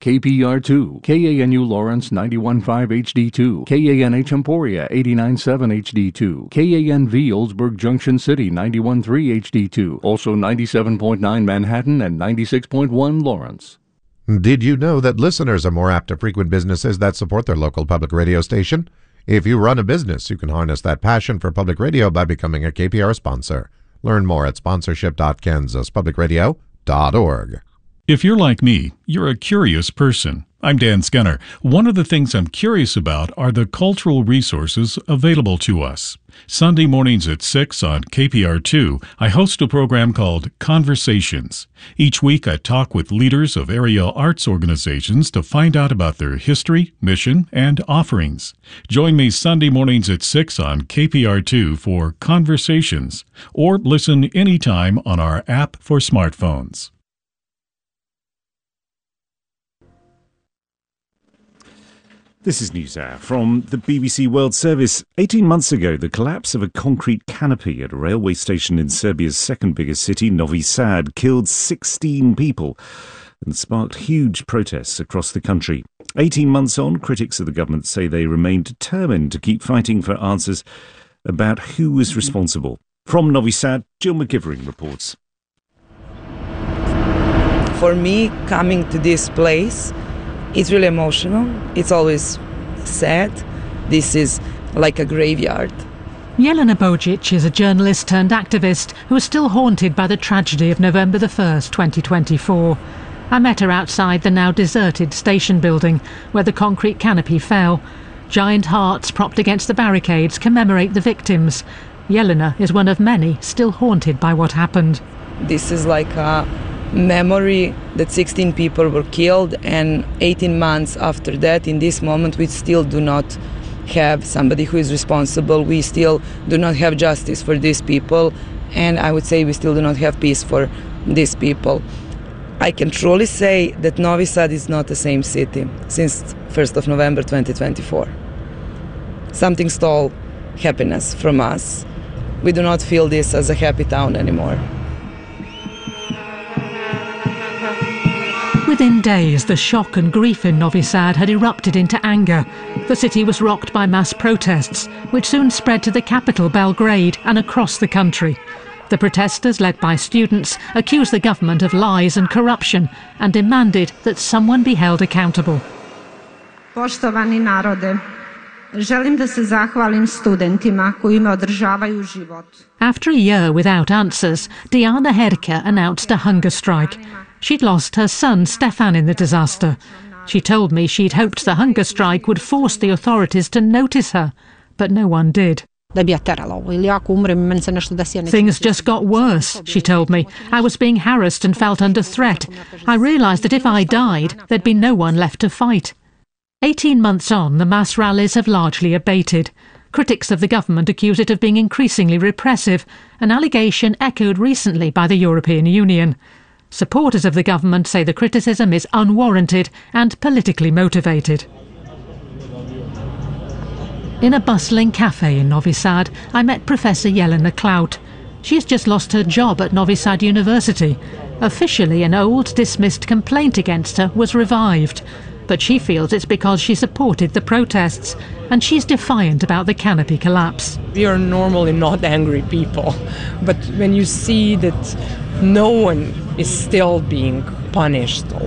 KPR2, KANU Lawrence 91.5 HD2, KANH Emporia 89.7 HD2, KANV Oldsburg Junction City 91.3 HD2, also 97.9 Manhattan and 96.1 Lawrence. Did you know that listeners are more apt to frequent businesses that support their local public radio station? If you run a business, you can harness that passion for public radio by becoming a KPR sponsor. Learn more at sponsorship.kansaspublicradio.org. If you're like me, you're a curious person. I'm Dan Skinner. One of the things I'm curious about are the cultural resources available to us. Sunday mornings at 6 on KPR2, I host a program called Conversations. Each week I talk with leaders of area arts organizations to find out about their history, mission, and offerings. Join me Sunday mornings at 6 on KPR2 for Conversations, or listen anytime on our app for smartphones. This is NewsHour from the BBC World Service. 18 months ago, the collapse of a concrete canopy at a railway station in Serbia's second biggest city, Novi Sad, killed 16 people and sparked huge protests across the country. 18 months on, critics of the government say they remain determined to keep fighting for answers about who was responsible. From Novi Sad, Jill McGivering reports. For me, coming to this place, it's really emotional. It's always sad. This is like a graveyard. Jelena Bojic is a journalist turned activist who is still haunted by the tragedy of November the 1st, 2024. I met her outside the now deserted station building where the concrete canopy fell. Giant hearts propped against the barricades commemorate the victims. Jelena is one of many still haunted by what happened. This is like a memory that 16 people were killed, and 18 months after that, in this moment, we still do not have somebody who is responsible. We still do not have justice for these people, and I would say we still do not have peace for these people. I can truly say that Novi Sad is not the same city since 1st of November 2024. Something stole happiness from us. We do not feel this as a happy town anymore. Within days, the shock and grief in Novi Sad had erupted into anger. The city was rocked by mass protests, which soon spread to the capital, Belgrade, and across the country. The protesters, led by students, accused the government of lies and corruption and demanded that someone be held accountable. Poštovani narode, želim da se zahvalim studentima koji me održavaju život. After a year without answers, Diana Herka announced a hunger strike. She'd lost her son, Stefan, in the disaster. She told me she'd hoped the hunger strike would force the authorities to notice her, but no one did. Things just got worse, she told me. I was being harassed and felt under threat. I realised that if I died, there'd be no one left to fight. 18 months on, the mass rallies have largely abated. Critics of the government accuse it of being increasingly repressive, an allegation echoed recently by the European Union. Supporters of the government say the criticism is unwarranted and politically motivated. In a bustling cafe in Novi Sad, I met Professor Jelena Klaut. She's just lost her job at Novi Sad University. Officially, an old, dismissed complaint against her was revived, but she feels it's because she supported the protests, and she's defiant about the canopy collapse. We are normally not angry people, but when you see that no one is still being punished